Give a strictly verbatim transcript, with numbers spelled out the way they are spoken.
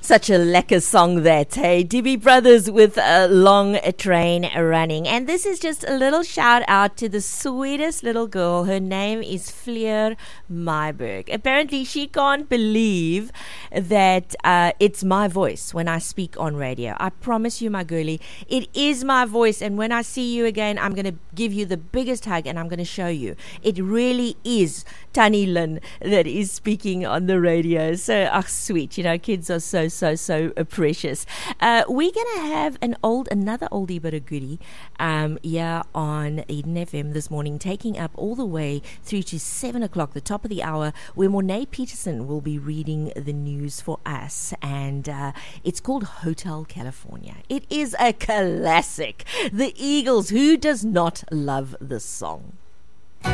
Such a lekker song that, hey, Doobie Brothers with a long train running. And this is just a little shout out to the sweetest little girl. Her name is Fleur Myberg. Apparently she can't believe that uh, it's my voice when I speak on radio. I promise you, my girlie, it is my voice. And when I see you again, I'm going to give you the biggest hug and I'm going to show you. It really is Tannie Lynn that is speaking on the radio. So, oh, sweet. You know, kids are so so so uh, precious. Uh, we're gonna have an old another oldie but a goodie um yeah on Eden F M this morning, taking up all the way through to seven o'clock, the top of the hour, where Mornay Peterson will be reading the news for us, and uh, it's called Hotel California. It is a classic. The Eagles, who does not love this song?